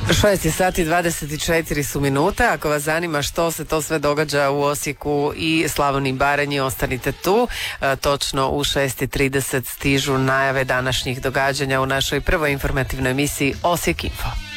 6 sati 24 su minute. Ako vas zanima što se to sve događa u Osijeku i Slavoniji i Baranji, ostanite tu. Točno u 6:30 stižu najave današnjih događanja u našoj prvoj informativnoj emisiji Osijek Info.